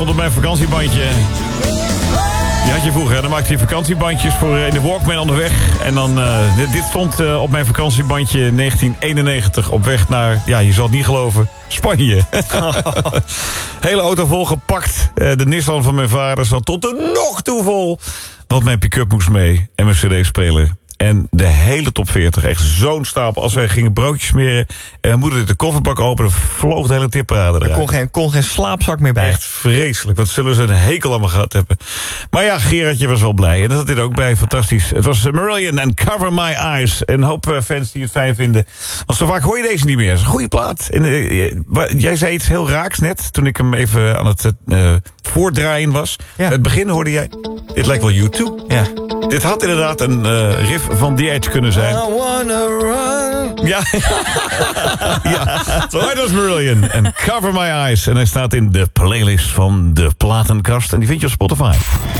stond op mijn vakantiebandje. Die had je vroeger, dan maakte je vakantiebandjes voor in de Walkman onderweg. En dan, dit stond op mijn vakantiebandje 1991 op weg naar, ja, je zal het niet geloven, Spanje. Hele auto volgepakt. De Nissan van mijn vader zat tot er nog toe vol. Want mijn pick-up moest mee en mijn cd-speler. En de hele top 40, echt zo'n stapel. Als wij gingen broodjes smeren en mijn moeder deed de kofferbak open, dan vloog de hele tipparade eruit. Er kon geen slaapzak meer bij. Echt vreselijk, wat zullen ze een hekel aan me gehad hebben. Maar ja, Gerardje was wel blij. En dat zat dit ook bij, fantastisch. Het was Marillion en Cover My Eyes. En een hoop fans die het fijn vinden. Want zo vaak hoor je deze niet meer. Het is een goede plaat. En, jij zei iets heel raaks net, toen ik hem even aan het voordraaien was. Ja. Het begin hoorde jij, dit lijkt wel U2. Ja. Dit had inderdaad een riff van The Edge kunnen zijn. I wanna run. Ja. Ja. Zo, dat was Marillion. En Cover My Eyes. En hij staat in de playlist van de Platenkast. En die vind je op Spotify.